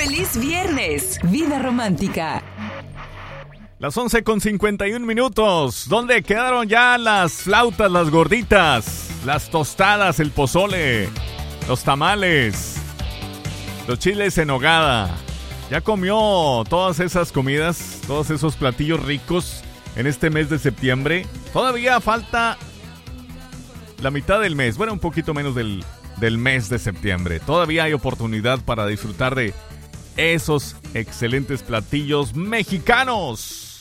¡Feliz viernes! Vida romántica. Las 11:51. ¿Dónde quedaron ya las flautas, las gorditas, las tostadas, el pozole, los tamales, los chiles en nogada? ¿Ya comió todas esas comidas, todos esos platillos ricos en este mes de septiembre? Todavía falta la mitad del mes, bueno, un poquito menos del mes de septiembre. Todavía hay oportunidad para disfrutar de esos excelentes platillos mexicanos.